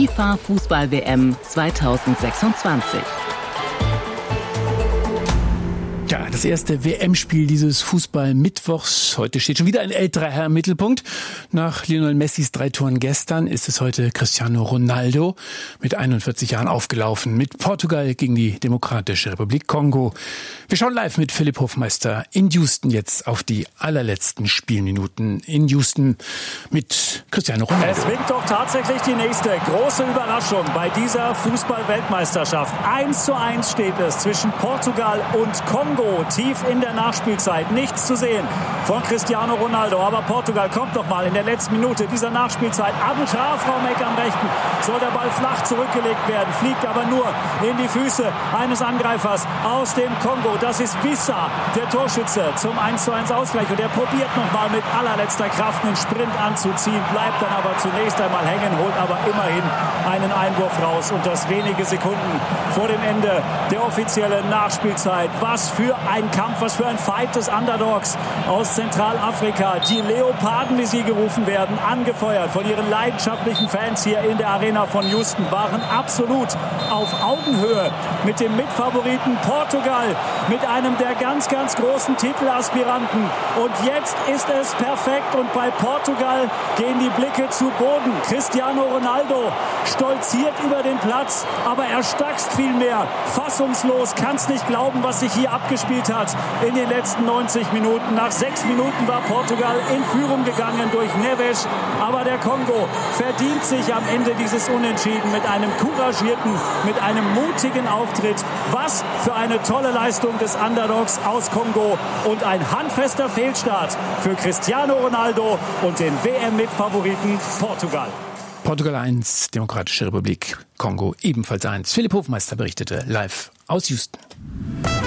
FIFA Fußball-WM 2026. Ja, das erste WM-Spiel dieses Fußball-Mittwochs. Heute steht schon wieder ein älterer Herr im Mittelpunkt. Nach Lionel Messis 3 Toren gestern ist es heute Cristiano Ronaldo mit 41 Jahren aufgelaufen. Mit Portugal gegen die Demokratische Republik Kongo. Wir schauen live mit Philipp Hofmeister in Houston jetzt auf die allerletzten Spielminuten in Houston mit Cristiano Ronaldo. Es winkt doch tatsächlich die nächste große Überraschung bei dieser Fußball-Weltmeisterschaft. 1:1 steht es zwischen Portugal und Kongo. Tief in der Nachspielzeit. Nichts zu sehen von Cristiano Ronaldo. Aber Portugal kommt noch mal in der letzten Minute dieser Nachspielzeit. Abu Traumeck am rechten. Soll der Ball flach zurückgelegt werden. Fliegt aber nur in die Füße eines Angreifers aus dem Kongo. Das ist Wissa, der Torschütze zum 1:1 Ausgleich. Und er probiert noch mal mit allerletzter Kraft einen Sprint anzuziehen. Bleibt dann aber zunächst einmal hängen. Holt aber immerhin einen Einwurf raus. Und das wenige Sekunden vor dem Ende der offiziellen Nachspielzeit. Was für ein Kampf, was für ein Fight des Underdogs aus Zentralafrika. Die Leoparden, wie sie gerufen werden, angefeuert von ihren leidenschaftlichen Fans hier in der Arena von Houston, waren absolut auf Augenhöhe mit dem Mitfavoriten Portugal, mit einem der ganz, ganz großen Titelaspiranten. Und jetzt ist es perfekt und bei Portugal gehen die Blicke zu Boden. Cristiano Ronaldo stolziert über den Platz, aber er stackst viel mehr. Fassungslos, kann's nicht glauben, was sich hier abgespielt hat in den letzten 90 Minuten. Nach 6 Minuten war Portugal in Führung gegangen durch Neves, aber der Kongo verdient sich am Ende dieses Unentschieden mit einem couragierten, mit einem mutigen Auftritt. Was für eine tolle Leistung des Underdogs aus Kongo und ein handfester Fehlstart für Cristiano Ronaldo und den WM-Mitfavoriten Portugal. Portugal 1, Demokratische Republik Kongo ebenfalls 1. Philipp Hofmeister berichtete live aus Houston.